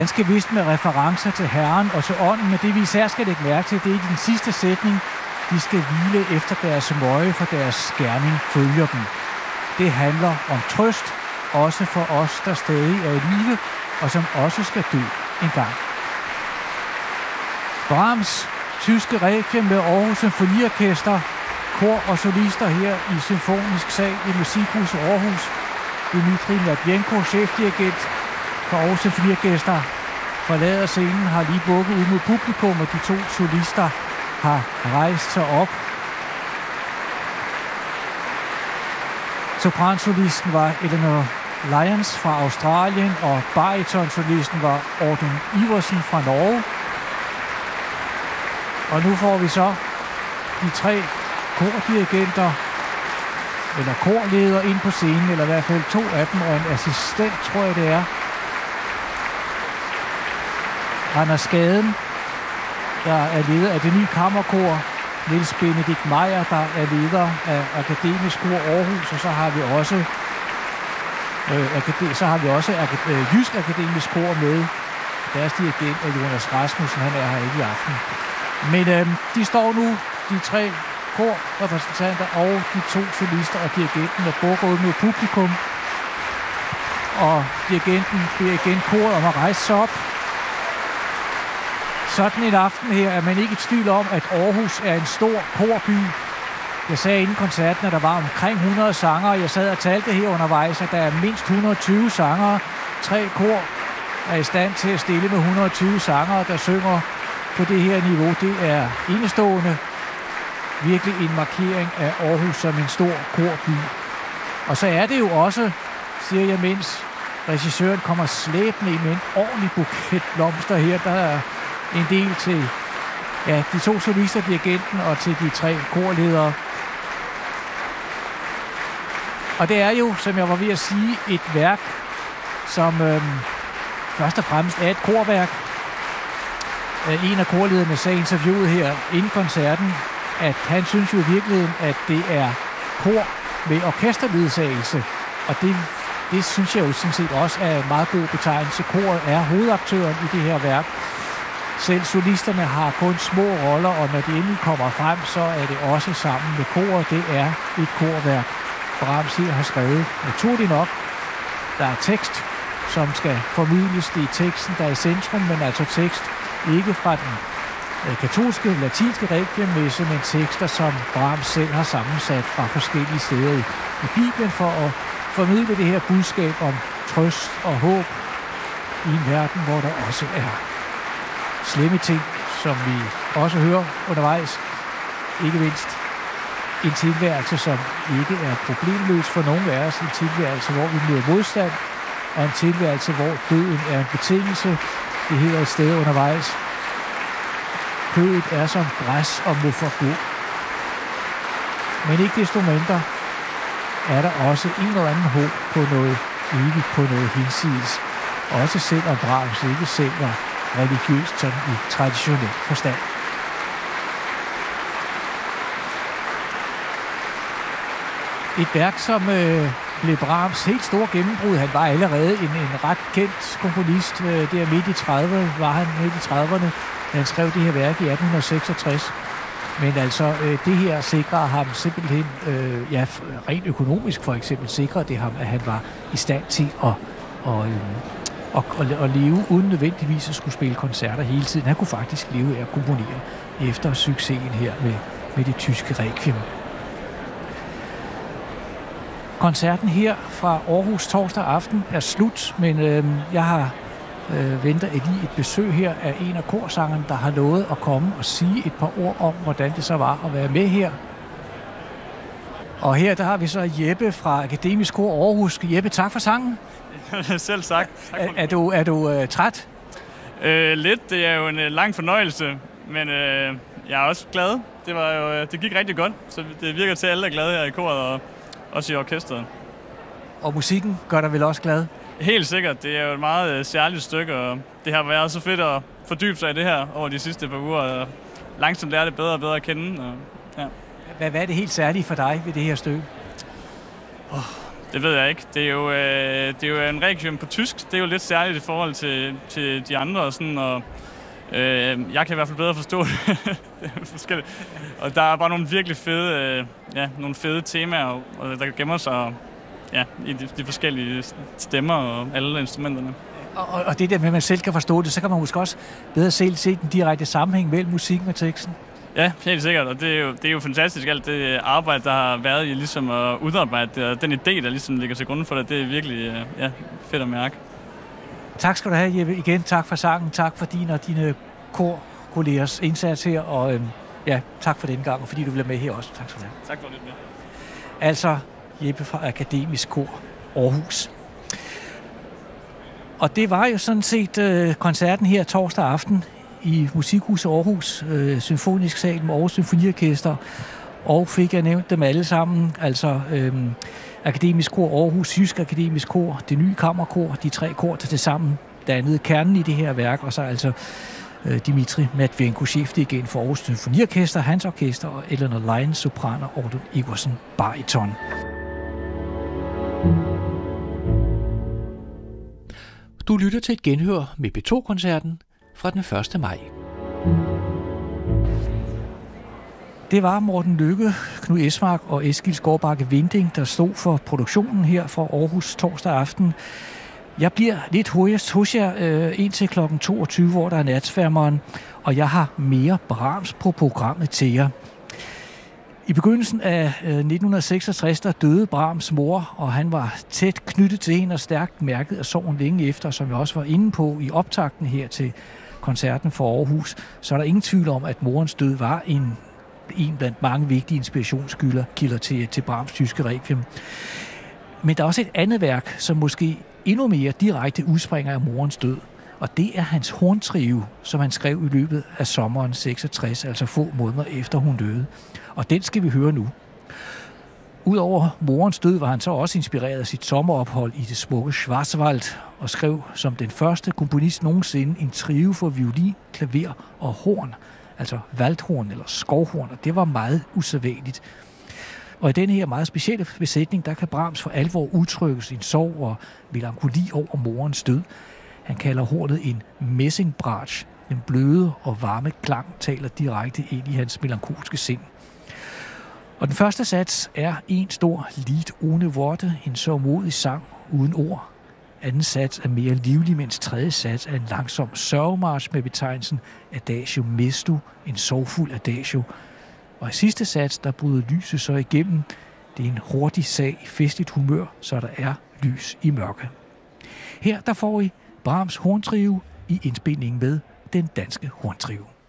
Ganske vist med referencer til Herren og til ånden, men det vi især skal lægge mærke til, det er i den sidste sætning, de skal hvile efter deres møje, for deres gerning følger dem. Det handler om trøst, også for os, der stadig er i live, og som også skal dø en gang. Brahms tyske requiem med Aarhus Symfoniorkester, kor og solister her i Symfonisk Sal i Musikhuset Aarhus. Dmitri Matvienko, chefdirigent for Aarhus Symfoniorkester, forlader scenen, har lige bukket ud mod publikum, og de to solister har rejst sig op. Sopransolisten var Eleanor Lyons fra Australien, og baritonsolisten var Audun Iversen fra Norge. Og nu får vi så de tre kordirigenter, eller korledere ind på scenen, eller i hvert fald 2 af dem, og en assistent, tror jeg det er. Anders Skaden, der er leder af det nye kammerkor. Niels Benedikt Meyer, der er leder af Akademisk Kor Aarhus, og så har vi også Jysk Akademisk Kor med. Deres dirigent er Jonas Rasmussen, han er her ikke i aften. Men de står nu, de 3 korrepræsentanter og de 2 solister og dirigenten, der bukker ud med publikum. Og dirigenten beder igen koret om at rejse sig op. Sådan en aften her er man ikke i tvivl om, at Aarhus er en stor korby. Jeg sagde inden koncerten, at der var omkring 100 sangere. Jeg sad og talte her undervejs, at der er mindst 120 sangere. 3 kor er i stand til at stille med 120 sangere, der synger på det her niveau. Det er enestående. Virkelig en markering af Aarhus som en stor korby. Og så er det jo også, siger jeg, mens regissøren kommer slæbende med en ordentlig buket blomster her. Der er en del til de 2 solister, dirigenten, og til de 3 korledere. Og det er jo, som jeg var ved at sige, et værk, som først og fremmest er et korværk. En af korlederne sagde interviewet her inden koncerten, at han synes jo i virkeligheden, at det er kor med orkesterledsagelse. Og det synes jeg jo sådan set også er en meget god betegnelse. Koret er hovedaktøren i det her værk. Selv solisterne har kun små roller, og når de endelig kommer frem, så er det også sammen med koret. Det er et korværk, Brahms her har skrevet. Naturligt nok, der er tekst, som skal formidles. Det er teksten, der er i centrum, men altså tekst ikke fra den katolske, latinske requiemmesse, men tekster, som Brahms selv har sammensat fra forskellige steder i Bibelen for at formidle det her budskab om trøst og håb i en verden, hvor der også er slemme ting, som vi også hører undervejs. Ikke mindst en tilværelse, som ikke er problemløs for nogen af os. En tilværelse, hvor vi møder modstand, og en tilværelse, hvor døden er en betingelse. Det hedder et sted undervejs: kødet er som græs og må forgå. Men ikke desto mindre er der også en eller anden håb på noget evigt, på noget hinsides. Også selvom Brahms ikke selv var religiøst sådan i traditionel forstand. Et værk, som blev Brahms helt store gennembrud. Han var allerede en ret kendt komponist. Der midt i 30'erne var han midt i 30'erne, da han skrev det her værk i 1866. Men altså, det her sikrer ham simpelthen, rent økonomisk for eksempel, sikrer det ham, at han var i stand til at leve uden nødvendigvis at skulle spille koncerter hele tiden. Han kunne faktisk leve af at komponere efter succesen her med det tyske requiem. Koncerten her fra Aarhus torsdag aften er slut, men jeg har venter lige et besøg her af en af korsangerne, der har lovet at komme og sige et par ord om, hvordan det så var at være med her. Og her der har vi så Jeppe fra Akademisk Kor Aarhus. Jeppe, tak for sangen. Selv tak. Er du træt? Lidt. Det er jo en lang fornøjelse, men jeg er også glad. Det gik rigtig godt, så det virker til, at alle er glade her i koret og også i orkestret. Og musikken gør dig vel også glad? Helt sikkert. Det er jo et meget særligt stykke, og det har været så fedt at fordybe sig i det her over de sidste par uger, og langsomt lære det bedre og bedre at kende. Og, ja. Hvad er det helt særlige for dig ved det her stykke? Det ved jeg ikke. Det er jo en requiem på tysk. Det er jo lidt særligt i forhold til de andre og sådan, og jeg kan i hvert fald bedre forstå det. Det er forskelligt. Og der er bare nogle virkelig fede temaer, der gemmer sig i de forskellige stemmer og alle instrumenterne. Og det der med, at man selv kan forstå det, så kan man måske også bedre selv se den direkte sammenhæng mellem musikken og teksten. Ja, helt sikkert, og det er jo fantastisk, alt det arbejde, der har været i ligesom at udarbejde det, og den idé, der ligesom ligger til grund for det, det er virkelig fedt at mærke. Tak skal du have, Jeppe. Igen, tak for sangen, tak for dine korkollegers indsats her, og tak for den gang, og fordi du vil være med her også. Tak skal du have. Tak for lidt med. Altså, Jeppe fra Akademisk Kor Aarhus. Og det var jo sådan set koncerten her torsdag aften i Musikhuset Aarhus, Symfonisk Sal med Aarhus Symfoniorkester, og fik jeg nævnt dem alle sammen, altså Akademisk Kor Aarhus, Jysk Akademisk Kor, Det Nye Kammerkor, de 3 kor, der tilsammen dannede kernen i det her værk, og så altså Dimitri Matvenko, chefdirigent for Aarhus Symfoniorkester, hans orkester, og Eleanor Lyne, sopran, og Orlund Iversen, bariton. Du lytter til et genhør med P2-koncerten fra den 1. maj. Det var Morten Lykke, Knud Esmark og Eskil Skovbakke Vinding, der stod for produktionen her fra Aarhus torsdag aften. Jeg bliver lidt hos jer indtil kl. 22, hvor der er natsværmeren, og jeg har mere Brahms på programmet til jer. I begyndelsen af 1966, der døde Brahms mor, og han var tæt knyttet til hende og stærkt mærket af sorgen længe efter, som jeg også var inde på i optakten her til koncerten for Aarhus. Så er der ingen tvivl om, at morens død var en blandt mange vigtige inspirationskilder til Brahms tyske requiem. Men der er også et andet værk, som måske endnu mere direkte udspringer af morens død, og det er hans horntrio, som han skrev i løbet af sommeren 66, altså få måneder efter hun døde. Og den skal vi høre nu. Udover morens død var han så også inspireret af sit sommerophold i det smukke Schwarzwald og skrev som den første komponist nogensinde en trio for violin, klaver og horn, altså waldhorn eller skovhorn, og det var meget usædvanligt. Og i denne her meget specielle besætning, der kan Brahms for alvor udtrykke sin sorg og melankoli over morens død. Han kalder hornet en messingbratsch. Den bløde og varme klang taler direkte ind i hans melankolske sind. Og den første sats er en stor Lied ohne Worte, en sørgmodig sang uden ord. Anden sats er mere livlig, mens tredje sats er en langsom sørgemarch med betegnelsen Adagio mesto, en sorgfuld adagio. Og i sidste sats, der bryder lyset så igennem. Det er en hurtig sag i festligt humør, så der er lys i mørke. Her der får I Brahms horntrio i indspilningen med Den Danske Horntrio.